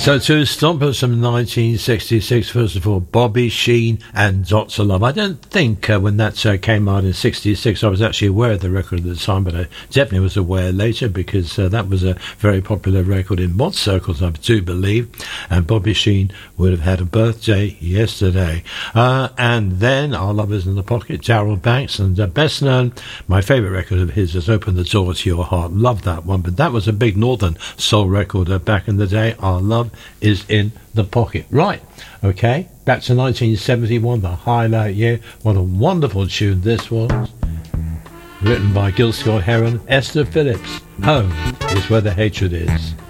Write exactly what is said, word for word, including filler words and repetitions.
So to Stompers from nineteen sixty-six, first of all, Bobby Sheen and Doctor Love. I don't think uh, when that uh, came out in sixty-six I was actually aware of the record at the time, but I definitely was aware later because uh, that was a very popular record in mod circles, I do believe, and Bobby Sheen would have had a birthday yesterday. Uh, and then Our Love Is in the Pocket, Darryl Banks, and uh, best known, my favourite record of his is Open the Door to Your Heart. Love that one, but that was a big northern soul record uh, back in the day. Our Love Is in the Pocket. Right, okay, back to nineteen seventy-one, the highlight year. What a wonderful tune this was. Written by Gil Scott-Heron, Esther Phillips. Home is where the hatred is.